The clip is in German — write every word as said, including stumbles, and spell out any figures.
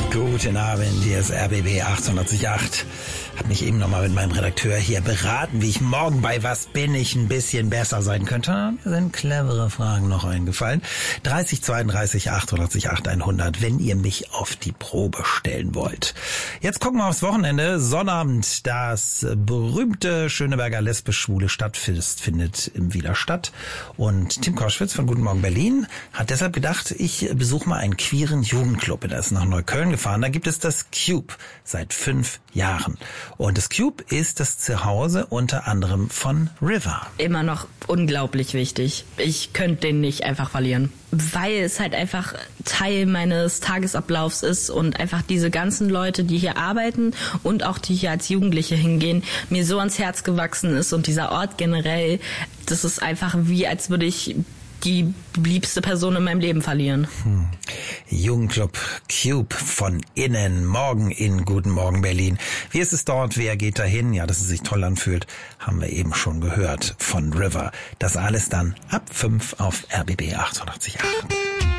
Guten Abend, hier ist R B B achtundachtzig Komma acht. Hab mich eben nochmal mit meinem Redakteur hier beraten, wie ich morgen bei Was bin ich ein bisschen besser sein könnte. Mir sind clevere Fragen noch eingefallen. dreißig zweiunddreißig achtundachtzig Komma acht hundert, wenn ihr mich auf die Probe stellen wollt. Jetzt gucken wir aufs Wochenende. Sonnabend, das berühmte Schöneberger lesbisch-schwule Stadtfest findet wieder statt. Und Tim Koschwitz von Guten Morgen Berlin hat deshalb gedacht, ich besuche mal einen queeren Jugendclub. Er ist nach Neukölln gefahren. Da gibt es das Cube seit fünf Jahren. Und das Cube ist das Zuhause unter anderem von River. Immer noch unglaublich wichtig. Ich könnte den nicht einfach verlieren. Weil es halt einfach Teil meines Tagesablaufs ist und einfach diese ganzen Leute, die hier arbeiten und auch die hier als Jugendliche hingehen, mir so ans Herz gewachsen ist. Und dieser Ort generell, das ist einfach wie, als würde ich die liebste Person in meinem Leben verlieren. Hm. Jugendclub Cube von innen, morgen in Guten Morgen Berlin. Wie ist es dort? Wer geht dahin? Ja, dass es sich toll anfühlt, haben wir eben schon gehört von River. Das alles dann ab fünf auf R B B achtundachtzig Komma acht.